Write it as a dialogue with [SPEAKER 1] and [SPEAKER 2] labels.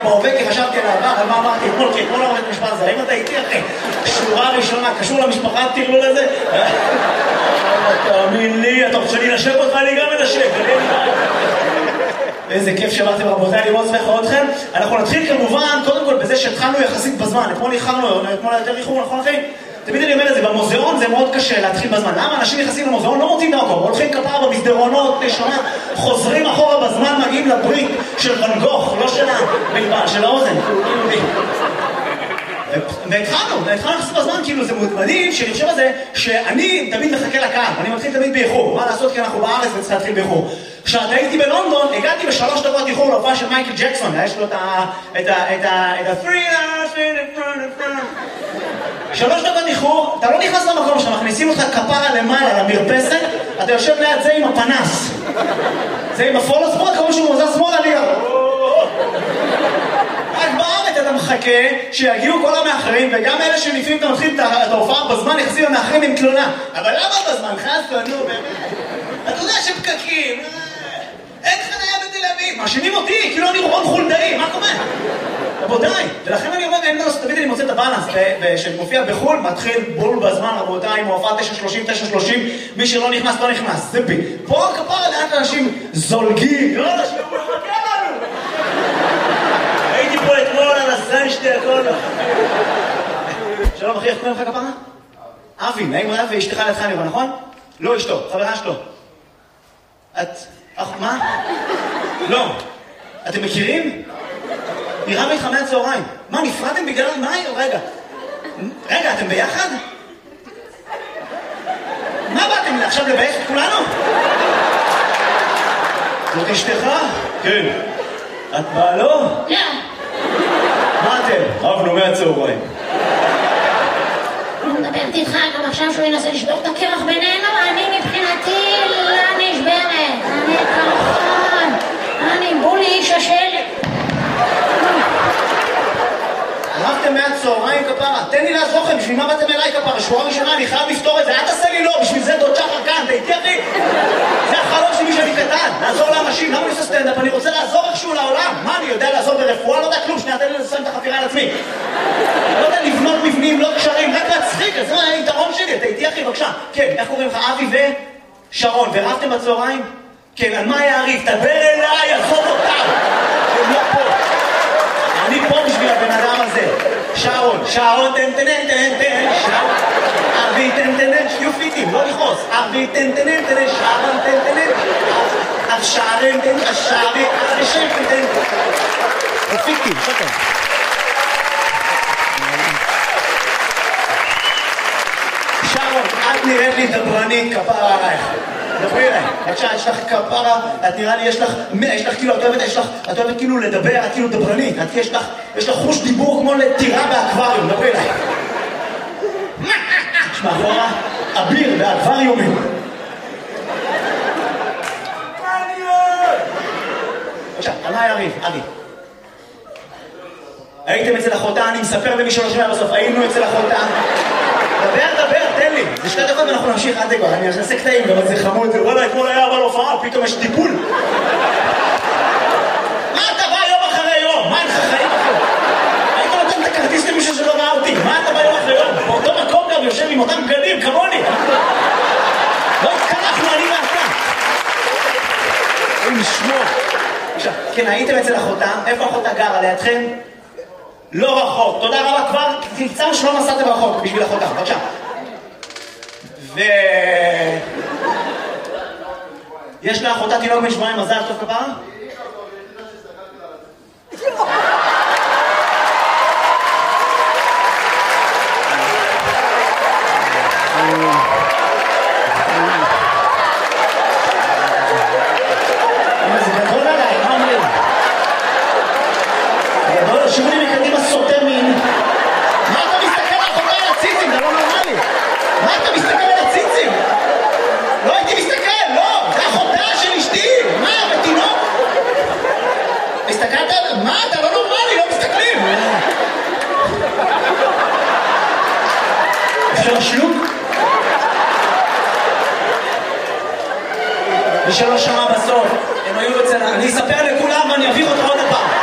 [SPEAKER 1] בהווה כי חשבתי על העבר, על מה אמרתי אתמול, כי אתמול אמרתי את המשפט הזה, האם אתה איתי אחי? שורה ראשונה, קשור למשפחה, תראו לזה? תאמין לי, אתה רוצה להינשק אותך, אני גם מנשק. איזה כיף שבאתם רבותיי, אני מאוד שמח לראות אתכם. אנחנו נתחיל כמובן, קודם כל בזה שהתחלנו יחסית בזמן, אתמול יותר איחור, נכון אחי? תמיד אני אומר את זה, במוזיאון זה מאוד קשה להתחיל בזמן. למה אנשים נכנסים למוזיאון, לא מוצאים דרכו, הולכים כפרה במסדרונות, נשמה, חוזרים אחורה בזמן, מגיעים לברית של ואן גוך, לא של הבלבל, של האוזן. והתחלנו לחסות בזמן, כאילו זה מדהים שאני חושב על זה שאני תמיד מחכה לקהל, אני מתחיל תמיד באיחור, מה לעשות כי אנחנו בארץ וצריך להתחיל באיחור. כשהייתי בלונדון, הגעתי ב3 דקות איחור להופעה של מייקל ג'קסון, יש לו את ה-3 דקות איחור, אתה לא נכנס למקום שם, מכניסים אותך כפרה למעלה למרפסת, אתה יושב ליד זה עם הפנס, זה עם הפולו שמאל, כמו שהוא מוזר שמאל עליה. רק בארץ אתה מחכה שיגיעו כל המאחרים, וגם אלה שלפעמים אתה מתחיל את ההופעה בזמן יחסים המאחרים עם תלונה. אבל למה בזמן? חסנו, נו באמת. אתה יודע שפקקים, אין חניה בתל אביב, מאשימים אותי, כאילו אני רון חולדאי, מה קורה? רבותיי, ולכן אני אומר, תמיד אני מוצא את הבאלנס, שמופיע בחול, מתחיל בול בזמן, רבותיי, עם הופעה 9:30, מי שלא נכנס, לא נכנס, זה בי. פה כפרה לאט אנשים זולגים, לא אנשים, הוא מחכה לנו. הייתי פה אתמול על הסן שתי הכל. שלום אחי, איך קוראים לך כפרה? אבי, נעים רב ואשתך לידך אני רואה, נכון? לא אשתו, חברה שלו. את... מה? לא. אתם מכירים? נראה מאיתך מהצהריים. מה, נפרדתם בגלל מה? רגע, אתם ביחד? מה באתם עכשיו לבייך את כולנו? זאת אשתך? כן. את בעלו?
[SPEAKER 2] לא.
[SPEAKER 1] מה אתם? רבנו מהצהריים.
[SPEAKER 2] הוא מדברת איתך גם עכשיו שהוא ינסה לשבור את הקרח בינינו, אני מבחינתי לא נשברת. אני כמובן. אני בולי איש השל.
[SPEAKER 1] רבתם מהצהריים כפרה, תן לי לעזור לכם, בשביל מה באתם אליי כפרה? שורה ראשונה, אני חייב לפתור את זה, אל תעשה לי לא, בשביל זה דוד שחר כאן, תהייתי אחי. זה החלום שלי שאני קטן, לעזור לאנשים, למה אני עושה סטנדאפ? אני רוצה לעזור איכשהו לעולם. מה, אני יודע לעזור ברפואה? לא יודע כלום, שנייה, תן לי לסיים את החפירה על עצמי. לא יודע לבנות מבנים, לא קשרים, רק להצחיק, זה מה היתרון שלי, תהייתי אחי, בבקשה. כן, איך קוראים לך? אבי ושרון, ורבתם בצהריים? כן, על מה היה הריב? תדבר אליי, עזוב אותם. הם לא פה. אני פה בשביל הבן אדם הזה. שרון, תן, שרון. אבי, תן, יופיטים, לא לכעוס. אבי, תן, שרון, תן. השערים, תן, השערים, השערים, תן. יופיטים, שותן. שרון, את נראית לי דברנית כפרה עלייך. דברי אליי, בבקשה, יש לך כפרה, את נראה לי, יש לך כאילו, את אוהבת כאילו לדבר, את כאילו דברנית, יש לך חוש דיבור כמו לטירה באקווריום, דברי אליי. יש מאחורה אביר באקווריומים. בבקשה, על מה היה ריב? אבי. הייתם אצל אחותה, אני מספר למי שלא שומע בסוף, היינו אצל אחותה. דבר, תן לי. זה 2 דקות ואנחנו נמשיך עד דקות. אני אעשה קטעים, גם זה חמוד. וואלה, אתמול היה אבל הופעה, פתאום יש טיפול. מה אתה בא יום אחרי יום? מה אין לך חיים אחרי? היית נותן את הכרטיס למישהו שלא ראה אותי. מה אתה בא יום אחרי יום? באותו מקום גם יושב עם אותם בגדים, כמוני. לא התקלחנו, אני ואתה. אין לשמור. עכשיו, כן, הייתם אצל אחותה. איפה אחותה גרה? לידכם? לא רחוק. תודה רבה כבר. תמצאנו שלא נסעתם רחוק בשביל אחותה. בבקשה. יש לאחותה תינוק בן 7 מזל טוב כפרה? זה גדול עליי, מה אומרים? גדול, שימו לי מקדימה סוטה מין. מה אתה מסתכל על אחותה על הציצים? זה לא נורמלי. מה אתה מסתכל על הציצים? לא הייתי מסתכל, לא! זה אחותה של אשתי! מה, בתינוק? הסתכלת על... מה, אתה לא נורמלי, לא מסתכלים! אפשר שלוק? מי שלא שמע בסוף, הם היו אצל... אני אספר לכולם ואני אביך אותך עוד הפעם.